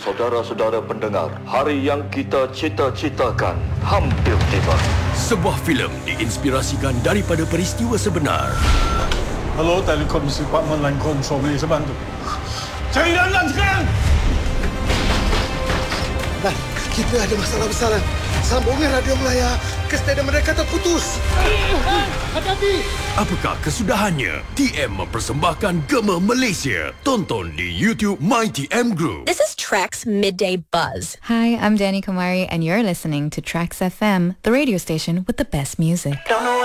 Saudara-saudara pendengar, hari yang kita cita-citakan hampir tiba. Sebuah filem diinspirasikan daripada peristiwa sebenar. Hello, Telekomunikasi Department Line Control, boleh saya bantu? Cari Lanlan sekarang! Lan, kita ada masalah besaran. Sambungan radio Melaya ke stadium mereka terputus. Hati-hati! Apakah kesudahannya? TM mempersembahkan Gema Malaysia. Tonton di YouTube MyTM Group. This is Trax Midday Buzz. Hi, I'm Danny Kamari, and you're listening to Trax FM, the radio station with the best music. Don't know